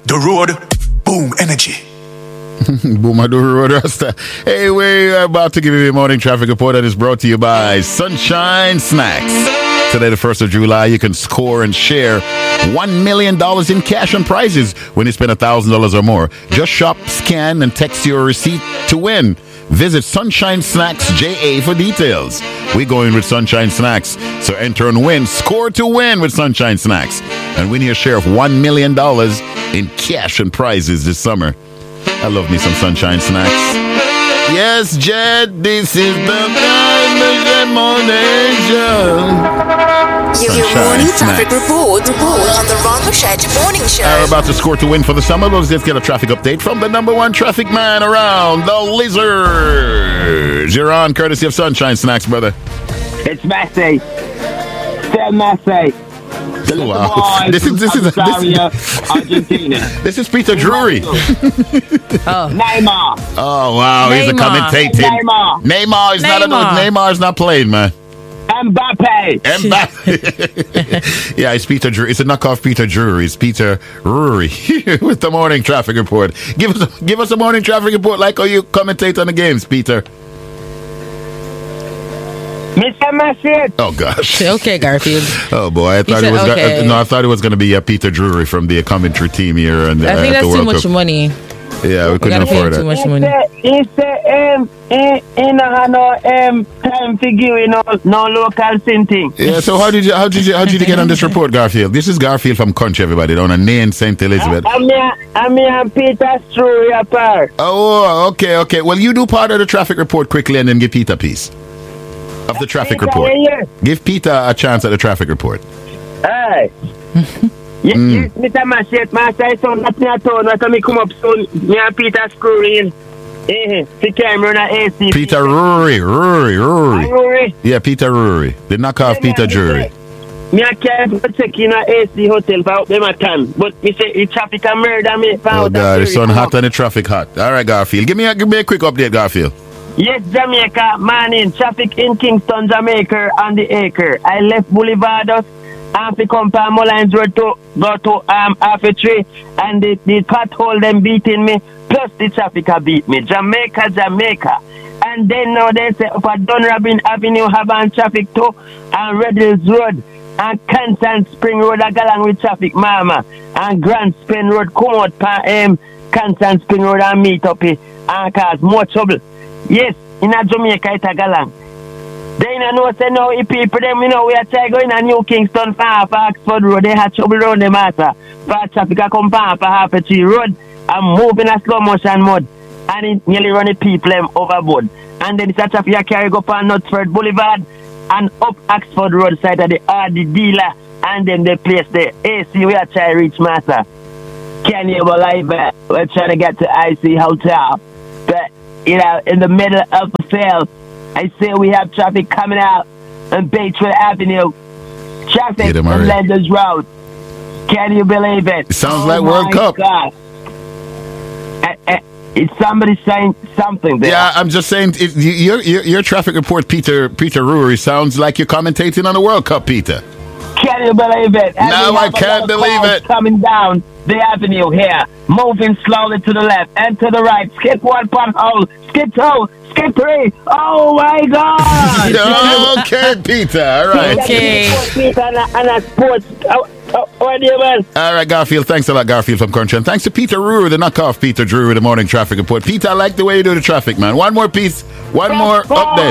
The road, boom, energy. Boom, I do road rasta. Hey, we're about to give you a morning traffic report that is brought to you by Sunshine Snacks. Today, the 1st of July, you can score and share $1 million in cash and prizes when you spend $1,000 or more. Just shop, scan, and text your receipt to win. Visit Sunshine Snacks JA for details. We're going with Sunshine Snacks. So enter and win. Score to win with Sunshine Snacks. And win your share of $1 million in cash and prizes this summer. I love me some Sunshine Snacks. Yes, Jed, this is the time of the morning show. Your morning traffic report on the Ron Machete Morning Show. We're about to score to win for the summer. Let's get a traffic update from the number one traffic man around, the Lizard. You're on courtesy of Sunshine Snacks, brother. It's Massey. Still Massey. Wow. This is Argentina. This is Peter Drury. Neymar. Oh wow, he's a commentator. Neymar is not playing, man. Mbappe. Yeah, it's Peter Drury. It's a knockoff Peter Drury. It's Peter Drury with the morning traffic report. Give us a morning traffic report like how you commentate on the games, Peter. Mr. Massey. Oh gosh. Okay, Garfield. Oh boy, I thought it was going to be Peter Drury from the commentary team here, and I think that's too much money. Yeah, we couldn't afford too it. much money. He said, time figure, no local thing. Yeah. So how did you get on this report, Garfield? This is Garfield from Country, everybody, down in Nain, St. Elizabeth. I'm Peter Drury apart. Oh, okay. Well, you do part of the traffic report quickly, and then give Peter a piece of the traffic report. Give Peter a chance at the traffic report. Hey. Yes, Mr. Machete, Master, son, not me at all. Not me come up soon. Me and Peter screwing. The camera on AC. Peter Drury. Yeah, Peter Drury. They knock off Peter Drury. Me I can't check in an AC hotel for them at time. But me say the traffic can murder me. Oh God, the sun hot and the traffic hot. All right, Garfield. Give me a quick update, Garfield. Yes, Jamaica, morning. Traffic in Kingston, Jamaica, on the acre. I left Boulevardos and to come from Mullines Road to go to Half-a Tree, and the pothole them beating me, plus the traffic beat me. Jamaica. And then now they say for Dunrabin Avenue have on traffic too, and Red Hills Road, and Constant Spring Road I go along with traffic, mama, and Grand Spain Road come out for Constant Spring Road and meet up here and cause more trouble. Yes, in a Jamaica it a galang. Then I know say now if people them we are trying going to New Kingston for Oxford Road, they have trouble around the matter. For traffic a come for Half-a Tree Road and moving a slow motion mode, and it nearly run the people them overboard. And then it's a traffic a carry go on Knutsford Boulevard and up Oxford Road side of the RD dealer, and then they place the AC we are trying to reach master. Can you believe it? We're trying to get to IC Hotel, but in the middle of the field, I say we have traffic coming out on Batesville Avenue. Traffic on Lenders Road. Can you believe it? It sounds like World Cup. God. Is somebody saying something there? Yeah, I'm just saying, your traffic report, Peter Drury, sounds like you're commentating on the World Cup, Peter. Can you believe it? No, I can't believe it. Coming down the avenue here, moving slowly to the left and to the right. Skip one pothole, skip two, skip three. Oh my God! Okay, Peter. All right. Okay. And a sports. All right, Garfield. Thanks a lot, Garfield from Country. And thanks to Peter Drury, the knockoff Peter Drury, the morning traffic report. Peter, I like the way you do the traffic, man. One more piece, one more update.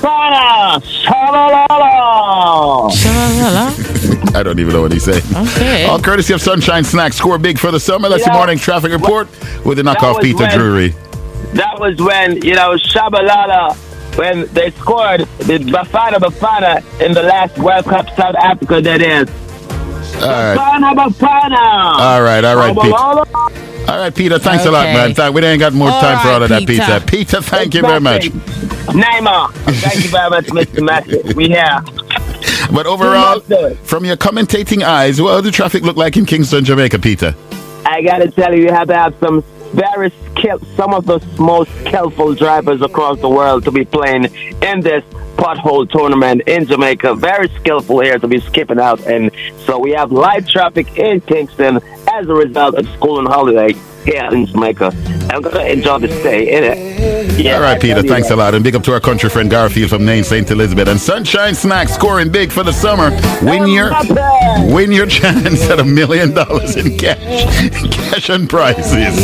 I don't even know what he's saying. Okay. All courtesy of Sunshine Snacks. Score big for the summer. That's your morning traffic report with the knockoff Peter Drury. That was when, Shabalala, when they scored the Bafana in the last World Cup South Africa, that is. Bafana. All right, Peter. All right, Peter, thanks a lot, man. We ain't got more time for all of that, Peter. Peter, thank you very much. Neymar, thank you very much, Mr. Massey. We here. But overall, from your commentating eyes, what does the traffic look like in Kingston, Jamaica, Peter? I got to tell you have to have some some of the most skillful drivers across the world to be playing in this pothole tournament in Jamaica. Very skillful here to be skipping out. And so we have light traffic in Kingston as a result of school and holiday here in Jamaica. I'm going to enjoy the stay in it. Yeah, all right, Peter, thanks a lot. And big up to our country friend Garfield from Nain St. Elizabeth. And Sunshine Snacks scoring big for the summer. Win your chance at $1 million in cash and prizes.